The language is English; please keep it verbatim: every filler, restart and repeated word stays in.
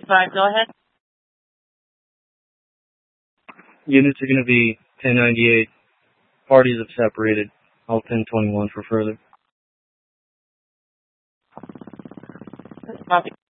five, go ahead. Units are going to be ten ninety-eight. Parties have separated. I'll ten twenty-one for further. Copy.